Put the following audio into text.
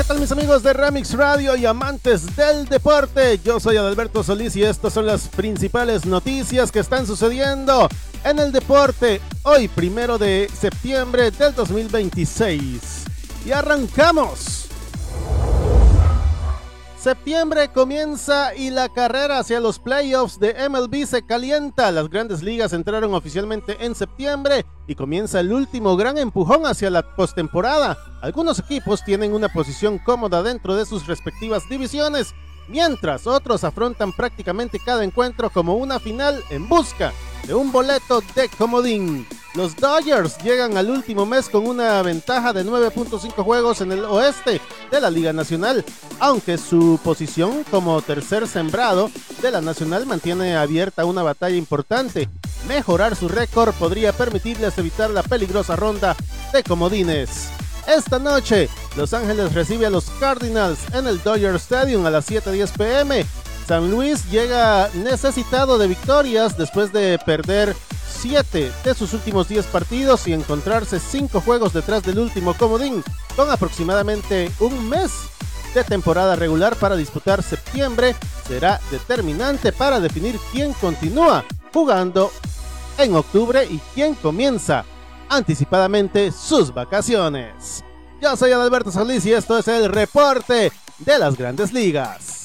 tal mis amigos de Remix Radio y amantes del deporte? Yo soy Adalberto Solís y estas son las principales noticias que están sucediendo en el deporte hoy 1 de septiembre del 2026. Y arrancamos. Septiembre comienza y la carrera hacia los playoffs de MLB se calienta. Las grandes ligas entraron oficialmente en septiembre y comienza el último gran empujón hacia la postemporada. Algunos equipos tienen una posición cómoda dentro de sus respectivas divisiones, mientras otros afrontan prácticamente cada encuentro como una final en busca de un boleto de comodín. Los Dodgers llegan al último mes con una ventaja de 9.5 juegos en el oeste de la Liga Nacional, aunque su posición como tercer sembrado de la Nacional mantiene abierta una batalla importante. Mejorar su récord podría permitirles evitar la peligrosa ronda de comodines. Esta noche, Los Ángeles recibe a los Cardinals en el Dodger Stadium a las 7:10 p.m. San Luis llega necesitado de victorias después de perder 7 de sus últimos 10 partidos y encontrarse 5 juegos detrás del último comodín, con aproximadamente un mes de temporada regular para disputar. Septiembre será determinante para definir quién continúa jugando en octubre y quién comienza anticipadamente sus vacaciones. Yo soy Adalberto Solís y esto es el reporte de las Grandes Ligas.